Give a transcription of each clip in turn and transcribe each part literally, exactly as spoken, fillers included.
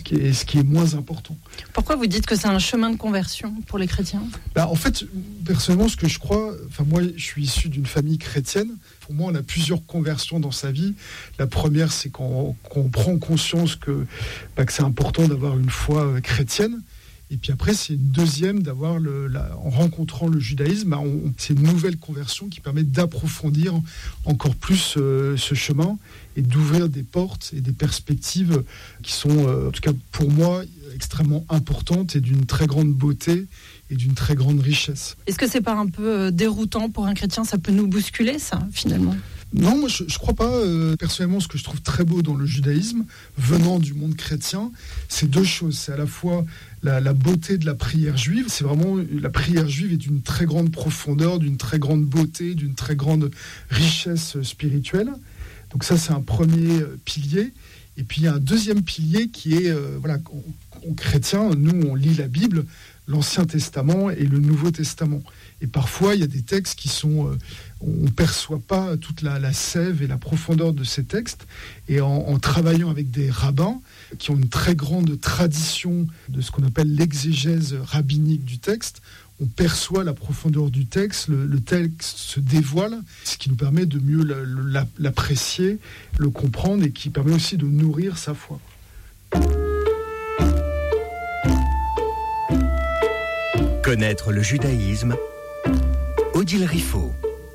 qui est, ce qui est moins important. Pourquoi vous dites que c'est un chemin de conversion pour les chrétiens ? Bah, en fait, personnellement, ce que je crois, enfin moi, je suis issu d'une famille chrétienne. Pour moi, on a plusieurs conversions dans sa vie. La première, c'est quand, quand on prend conscience que, bah, que c'est important d'avoir une foi chrétienne. Et puis après, c'est une deuxième d'avoir, le, la, en rencontrant le judaïsme, bah, on, c'est une nouvelle conversion qui permet d'approfondir encore plus euh, ce chemin et d'ouvrir des portes et des perspectives qui sont, euh, en tout cas pour moi, extrêmement importantes et d'une très grande beauté et d'une très grande richesse. Est-ce que c'est pas un peu déroutant pour un chrétien ? Ça peut nous bousculer, ça, finalement ? Non, moi je ne crois pas. Euh, personnellement, ce que je trouve très beau dans le judaïsme, venant du monde chrétien, c'est deux choses. C'est à la fois la, la beauté de la prière juive. C'est vraiment, la prière juive est d'une très grande profondeur, d'une très grande beauté, d'une très grande richesse spirituelle. Donc ça, c'est un premier pilier. Et puis il y a un deuxième pilier qui est, euh, voilà, en chrétien, nous on lit la Bible, l'Ancien Testament et le Nouveau Testament. Et parfois, il y a des textes qui sont... Euh, on ne perçoit pas toute la, la sève et la profondeur de ces textes. Et en, en travaillant avec des rabbins qui ont une très grande tradition de ce qu'on appelle l'exégèse rabbinique du texte, on perçoit la profondeur du texte, le, le texte se dévoile, ce qui nous permet de mieux la, la, l'apprécier, le comprendre et qui permet aussi de nourrir sa foi. Connaître le judaïsme, Odile Riffaut.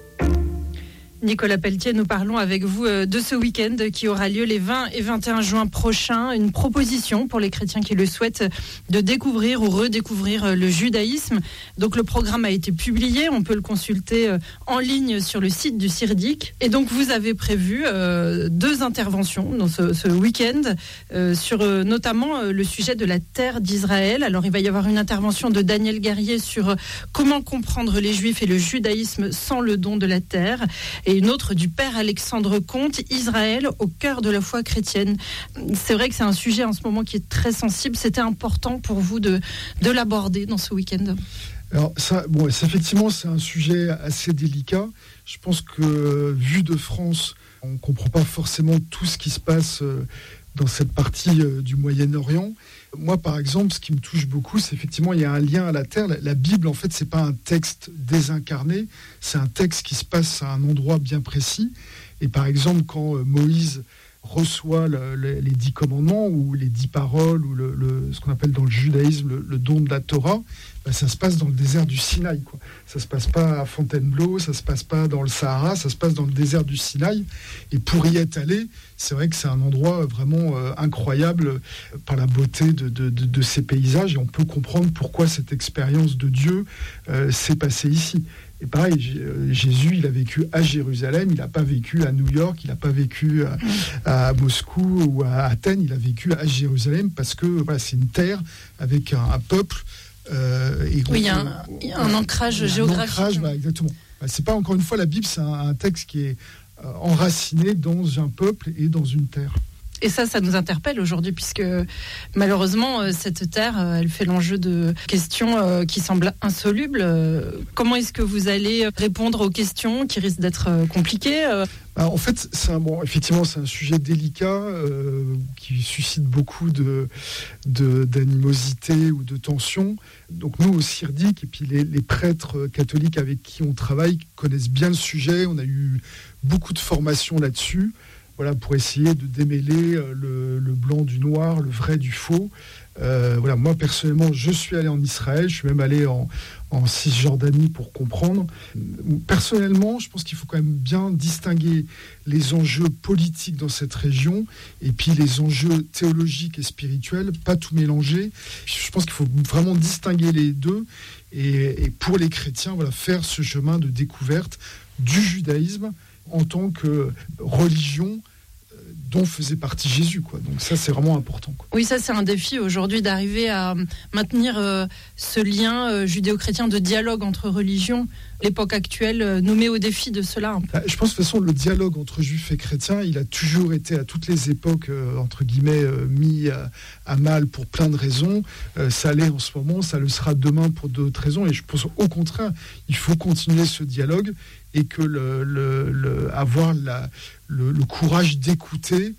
Nicolas Pelletier, nous parlons avec vous de ce week-end qui aura lieu les vingt et vingt et un juin prochains. Une proposition pour les chrétiens qui le souhaitent de découvrir ou redécouvrir le judaïsme. Donc le programme a été publié, on peut le consulter en ligne sur le site du CIRDIC. Et donc vous avez prévu euh, deux interventions dans ce, ce week-end euh, sur euh, notamment euh, le sujet de la terre d'Israël. Alors il va y avoir une intervention de Daniel Guerrier sur comment comprendre les Juifs et le judaïsme sans le don de la terre. Et une autre du père Alexandre Comte, Israël au cœur de la foi chrétienne. C'est vrai que c'est un sujet en ce moment qui est très sensible. C'était important pour vous de, de l'aborder dans ce week-end ? Alors ça, bon, c'est, effectivement, c'est un sujet assez délicat. Je pense que, vu de France, on ne comprend pas forcément tout ce qui se passe dans cette partie du Moyen-Orient. Moi, par exemple, ce qui me touche beaucoup, c'est effectivement, il y a un lien à la terre. La, la Bible, en fait, c'est pas un texte désincarné, c'est un texte qui se passe à un endroit bien précis. Et par exemple, quand euh, Moïse reçoit le, le, les dix commandements ou les dix paroles ou le, le, ce qu'on appelle dans le judaïsme le, le don de la Torah, ben ça se passe dans le désert du Sinaï, quoi. Ça se passe pas à Fontainebleau, ça se passe pas dans le Sahara, ça se passe dans le désert du Sinaï. Et pour y être allé, c'est vrai que c'est un endroit vraiment euh, incroyable euh, par la beauté de, de, de, de ces paysages. Et on peut comprendre pourquoi cette expérience de Dieu euh, s'est passée ici. Et pareil, Jésus, il a vécu à Jérusalem, il n'a pas vécu à New York, il n'a pas vécu à, à Moscou ou à Athènes, il a vécu à Jérusalem parce que voilà, c'est une terre avec un, un peuple. Euh, et oui, il y a un, il y a un ancrage il y a géographique. Un ancrage, bah, exactement. Bah, c'est pas, encore une fois, la Bible, c'est un, un texte qui est euh, enraciné dans un peuple et dans une terre. Et ça, ça nous interpelle aujourd'hui, puisque malheureusement, cette terre, elle fait l'enjeu de questions qui semblent insolubles. Comment est-ce que vous allez répondre aux questions qui risquent d'être compliquées ? En fait, c'est un, bon, effectivement, c'est un sujet délicat euh, qui suscite beaucoup de, de, d'animosité ou de tension. Donc nous, au CIRDIC, et puis les, les prêtres catholiques avec qui on travaille connaissent bien le sujet. On a eu beaucoup de formations là-dessus. Voilà, pour essayer de démêler le, le blanc du noir, le vrai du faux. Euh, voilà, moi, personnellement, je suis allé en Israël, je suis même allé en, en Cisjordanie pour comprendre. Personnellement, je pense qu'il faut quand même bien distinguer les enjeux politiques dans cette région et puis les enjeux théologiques et spirituels, pas tout mélanger. Je pense qu'il faut vraiment distinguer les deux et, et pour les chrétiens, voilà, faire ce chemin de découverte du judaïsme en tant que religion dont faisait partie Jésus, quoi. Donc ça, c'est vraiment important, quoi. Oui, ça, c'est un défi aujourd'hui d'arriver à maintenir euh, ce lien euh, judéo-chrétien de dialogue entre religions. L'époque actuelle euh, nous met au défi de cela. Un peu. Je pense de toute façon, le dialogue entre juifs et chrétiens, il a toujours été à toutes les époques, euh, entre guillemets, euh, mis à, à mal pour plein de raisons. Euh, ça l'est en ce moment, ça le sera demain pour d'autres raisons. Et je pense au contraire, il faut continuer ce dialogue et que le, le, le, avoir la, le, le courage d'écouter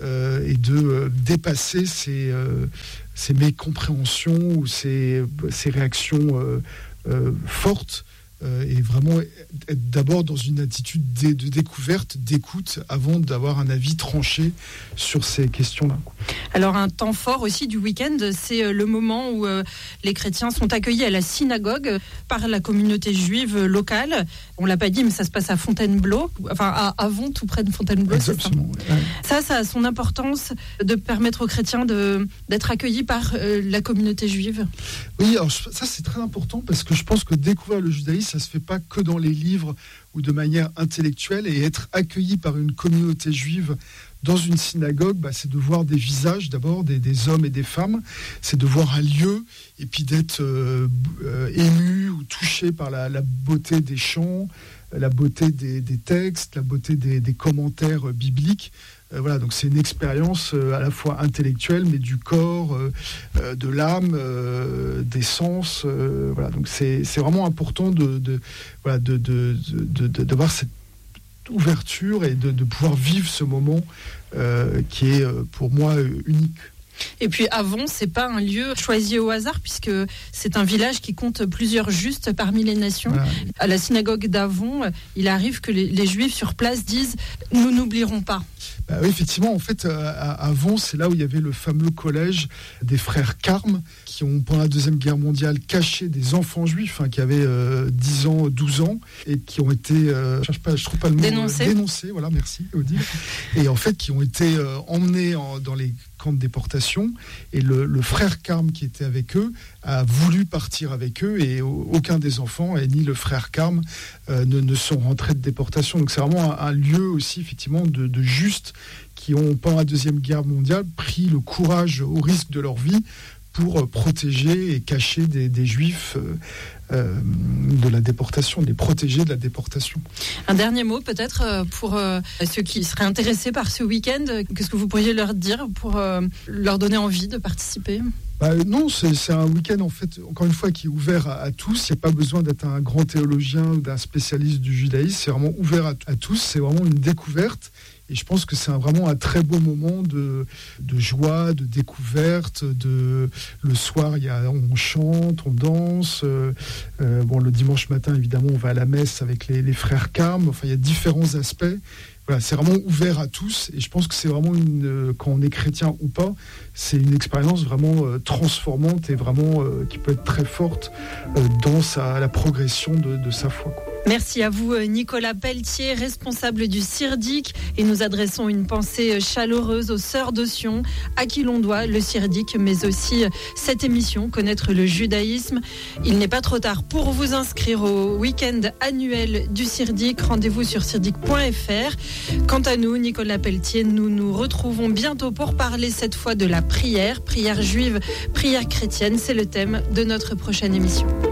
euh, et de euh, dépasser ces, euh, ces mécompréhensions ou ces, ces réactions euh, euh, fortes. Euh, et vraiment être d'abord dans une attitude de, de découverte, d'écoute, avant d'avoir un avis tranché sur ces questions-là. Alors un temps fort aussi du week-end, c'est le moment où euh, les chrétiens sont accueillis à la synagogue par la communauté juive locale. On l'a pas dit, mais ça se passe à Fontainebleau, enfin à Avon, tout près de Fontainebleau. Exactement. C'est ça. Ouais. ça, ça a son importance de permettre aux chrétiens de, d'être accueillis par euh, la communauté juive. Oui, alors ça c'est très important parce que je pense que découvrir le judaïsme, ça se fait pas que dans les livres ou de manière intellectuelle, et être accueilli par une communauté juive dans une synagogue, bah, c'est de voir des visages d'abord, des, des hommes et des femmes, c'est de voir un lieu et puis d'être euh, euh, ému ou touché par la, la beauté des chants, la beauté des, des textes, la beauté des, des commentaires euh, bibliques. Euh, voilà, donc c'est une expérience euh, à la fois intellectuelle, mais du corps, euh, euh, de l'âme, euh, des sens. Euh, voilà, donc c'est, c'est vraiment important de, de, voilà, de, de, de, de, d'avoir cette ouverture et de, de pouvoir vivre ce moment euh, qui est euh, pour moi euh, unique. Et puis Avon, c'est pas un lieu choisi au hasard puisque c'est un village qui compte plusieurs justes parmi les nations. Voilà. À la synagogue d'Avon, il arrive que les, les Juifs sur place disent « nous n'oublierons pas ». Bah oui, effectivement, en fait, à Avon, c'est là où il y avait le fameux collège des frères Carmes qui ont, pendant la Deuxième Guerre mondiale, caché des enfants juifs hein, qui avaient euh, dix ans, douze ans et qui ont été, euh, je cherche pas, je trouve pas le mot, dénoncés. Euh, dénoncés, voilà, merci, Odile, et en fait, qui ont été euh, emmenés en, dans les camps de déportation, et le, le frère Carme qui était avec eux a voulu partir avec eux, et aucun des enfants, et ni le frère Carme, euh, ne, ne sont rentrés de déportation. Donc c'est vraiment un, un lieu aussi, effectivement, de, de justes qui ont, pendant la Deuxième Guerre mondiale, pris le courage au risque de leur vie pour protéger et cacher des, des juifs euh, euh, de la déportation, les protéger de la déportation. Un dernier mot peut-être pour euh, ceux qui seraient intéressés par ce week-end. Qu'est-ce que vous pourriez leur dire pour euh, leur donner envie de participer ? Bah, non, c'est, c'est un week-end en fait, encore une fois, qui est ouvert à, à tous. Il n'y a pas besoin d'être un grand théologien ou d'un spécialiste du judaïsme. C'est vraiment ouvert à, à tous. C'est vraiment une découverte. Et je pense que c'est un, vraiment un très beau moment de, de joie, de découverte. De, le soir, il y a, on chante, on danse. Euh, euh, bon, le dimanche matin, évidemment, on va à la messe avec les, les frères Carmes. Enfin, il y a différents aspects. Voilà, c'est vraiment ouvert à tous. Et je pense que c'est vraiment, une, quand on est chrétien ou pas, c'est une expérience vraiment euh, transformante et vraiment euh, qui peut être très forte euh, dans sa, la progression de, de sa foi, quoi. Merci à vous Nicolas Pelletier, responsable du CIRDIC, et nous adressons une pensée chaleureuse aux sœurs de Sion, à qui l'on doit le CIRDIC, mais aussi cette émission, Connaître le judaïsme. Il n'est pas trop tard pour vous inscrire au week-end annuel du CIRDIC. Rendez-vous sur cirdic point f r. Quant à nous, Nicolas Pelletier, nous nous retrouvons bientôt pour parler cette fois de la prière, prière juive, prière chrétienne. C'est le thème de notre prochaine émission.